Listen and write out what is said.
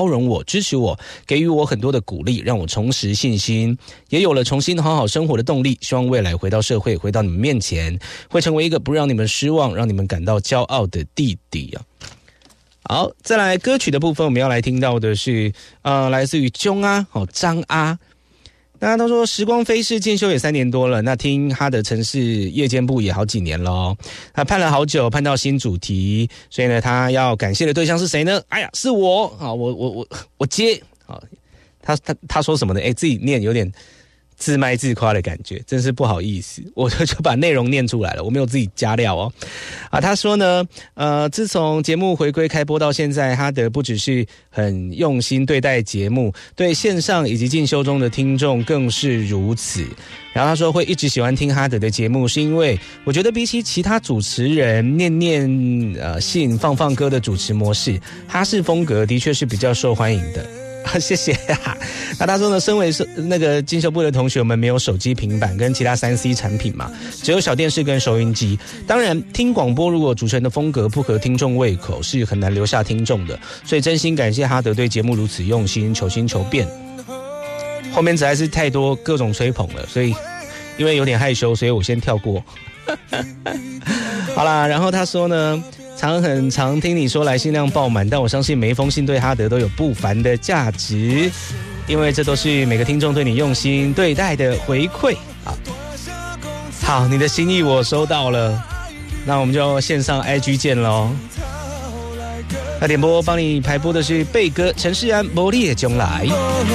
包容我、支持我，给予我很多的鼓励，让我重拾信心，也有了重新好好生活的动力。希望未来回到社会，回到你们面前，会成为一个不让你们失望、让你们感到骄傲的弟弟啊。好，再来歌曲的部分，我们要来听到的是来自于钟啊，张啊。那他说时光飞逝，进修也3年多了，那听他的城市夜间部也好几年了哦。他盼了好久，盼到新主题，所以呢，他要感谢的对象是谁呢？哎呀，是我啊！我接啊！他说什么呢？自己念有点自卖自夸的感觉，真是不好意思，我就把内容念出来了，我没有自己加料哦。他说呢，自从节目回归开播到现在，哈德不只是很用心对待节目，对线上以及进修中的听众更是如此。然后他说会一直喜欢听哈德的节目，是因为我觉得比起其他主持人念信放歌的主持模式，哈式风格的确是比较受欢迎的。谢谢啊。那他说呢，身为那个进修部的同学们没有手机、平板跟其他 3C 产品嘛，只有小电视跟收音机。当然听广播如果主持人的风格不合听众胃口，是很难留下听众的。所以真心感谢哈德对节目如此用心，求新求变。后面实在是太多各种吹捧了，所以因为有点害羞，所以我先跳过。好啦，然后他说呢，很常听你说来信量爆满，但我相信每一封信对哈德都有不凡的价值，因为这都是每个听众对你用心对待的回馈。好，你的心意我收到了，那我们就线上 IG 见咯。那点播帮你排播的是贝哥陈世安，魔力的将来。